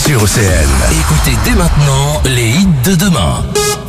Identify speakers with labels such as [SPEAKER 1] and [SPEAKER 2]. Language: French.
[SPEAKER 1] sur OCN.
[SPEAKER 2] Écoutez dès maintenant les hits de demain.